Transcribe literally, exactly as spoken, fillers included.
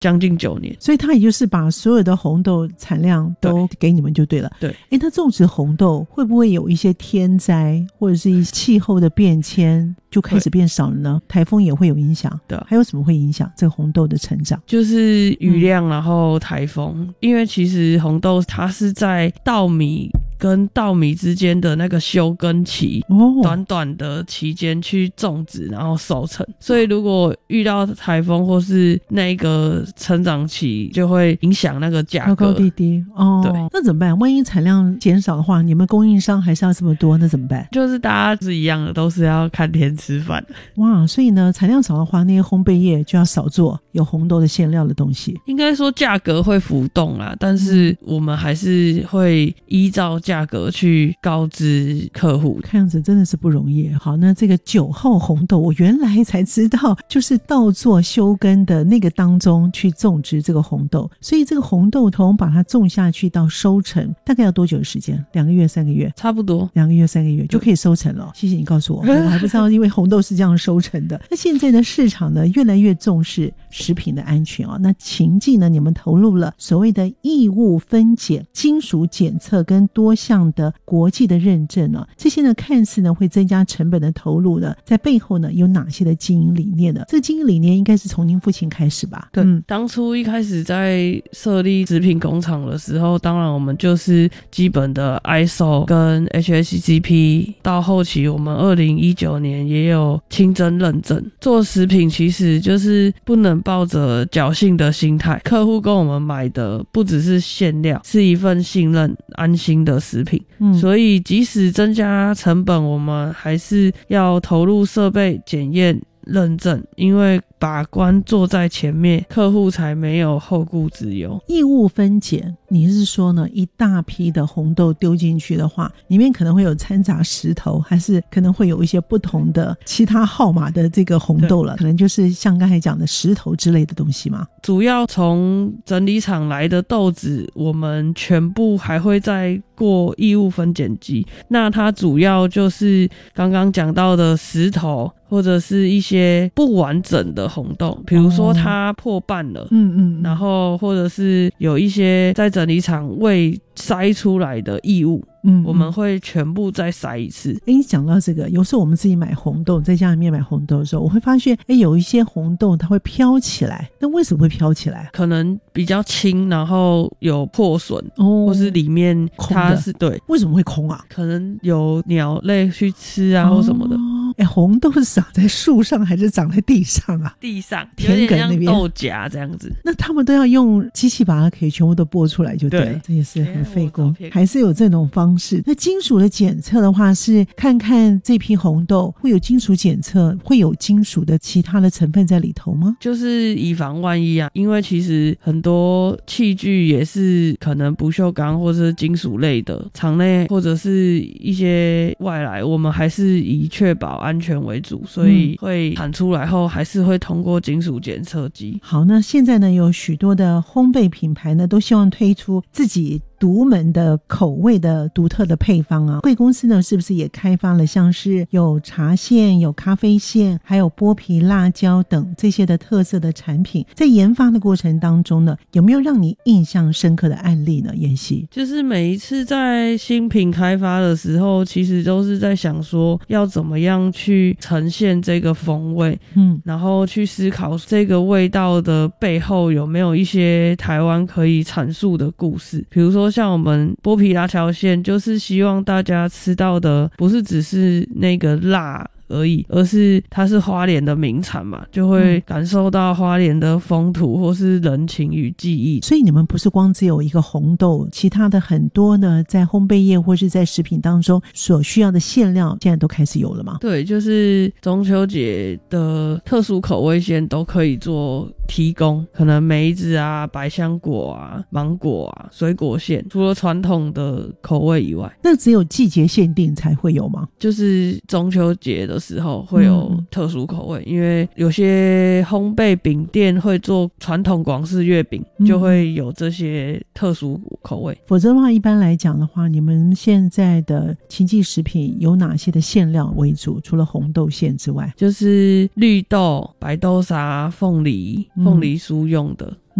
将近九年。 所以他也就是把所有的红豆产量都给你们就对了。 对， 诶，那种植红豆会不会有一些天灾或者是一些气候的变迁就开始变少了呢？台风也会有影响。 对， 还有什么会影响这个红豆的成长？ 就是雨量，然后台风、嗯、因为其实红豆它是在稻米跟稻米之间的那个休耕期、哦、短短的期间去种植然后收成，所以如果遇到台风或是那个成长期就会影响那个价格高高低低。哦，对，那怎么办？万一产量减少的话，你们供应商还是要这么多，那怎么办？ 就是大家是一样的，都是要看天吃饭。 哇，所以呢产量少的话，那些烘焙业就要少做有红豆的馅料的东西。 应该说价格会浮动啦，但是我们还是会依照价格去告知客户。 看样子真的是不容易。好，那这个九号红豆我原来才知道就是稻作休耕的那个当中去种植这个红豆，所以这个红豆从把它种下去到收成大概要多久的时间？两个月三个月？ 差不多两个月三个月就可以收成了。谢谢你告诉我，我还不知道因为红豆是这样收成的。那现在的市场呢越来越重视食品的安全啊、哦。那秦记呢，你们投入了所谓的异物分检、金属检测跟多项的国际的认证啊，这些呢看似呢会增加成本的投入呢，在背后呢有哪些的经营理念呢？这个经营理念应该是从您父亲开始吧？ 对、嗯，当初一开始在设立食品工厂的时候，当然我们就是基本的 I S O 跟 H A C C P， 到后期我们二零一九年也有清真认证。做食品其实就是不能抱着侥幸的心态，客户跟我们买的不只是馅料，是一份信任安心的食品。嗯，所以即使增加成本，我们还是要投入设备检验认证，因为把关做在前面，客户才没有后顾之忧。 异物分检，你是说呢一大批的红豆丢进去的话，里面可能会有掺杂石头，还是可能会有一些不同的其他号码的这个红豆了？可能就是像刚才讲的石头之类的东西吗？ 主要从整理厂来的豆子，我们全部还会再过异物分检机。那它主要就是刚刚讲到的石头，或者是一些不完整的红豆，比如说它破瓣了，嗯嗯，然后或者是有一些在整理厂未筛出来的异物，嗯，我们会全部再筛一次。 诶，你讲到这个，有时候我们自己买红豆，在家里面买红豆的时候，我会发现，诶，有一些红豆它会飘起来，那为什么会飘起来？ 可能比较轻，然后有破损，哦，或是里面它是对， 为什么会空啊？ 可能有鸟类去吃啊，哦，或什么的。 哎，红豆是长在树上还是长在地上啊？ 地上， 田埂那边， 豆荚这样子。 那他们都要用机器把它可以全部都剥出来就对了，对，这也是很费工，还是有这种方式。那金属的检测的话，是看看这批红豆会有金属检测，会有金属的其他的成分在里头吗？ 就是以防万一啊，因为其实很多器具也是可能不锈钢或是金属类的，厂内或者是一些外来，我们还是以确保安全为主，所以会产出来后还是会通过金属检测机。 好，那现在呢有许多的烘焙品牌呢都希望推出自己独门的口味的独特的配方啊，贵公司呢是不是也开发了像是有茶馅、有咖啡馅，还有剥皮辣椒等这些的特色的产品？在研发的过程当中呢，有没有让你印象深刻的案例呢？妍希， 就是每一次在新品开发的时候，其实都是在想说要怎么样去呈现这个风味，嗯，然后去思考这个味道的背后有没有一些台湾可以阐述的故事。比如说像我们剥皮辣椒馅，就是希望大家吃到的不是只是那个辣而已，而是它是花莲的名产嘛，就会感受到花莲的风土或是人情与记忆。 所以你们不是光只有一个红豆，其他的很多呢在烘焙业或是在食品当中所需要的馅料现在都开始有了吗？ 对，就是中秋节的特殊口味馅都可以做提供，可能梅子啊、百香果啊、芒果啊、水果馅，除了传统的口味以外。 那只有季节限定才会有吗？ 就是中秋节的时候会有特殊口味，因为有些烘焙饼店会做传统广式月饼，就会有这些特殊口味。 否则的话，一般来讲的话，你们现在的情记食品有哪些的馅料为主？除了红豆馅之外， 就是绿豆、白豆沙、凤梨、凤梨酥用的。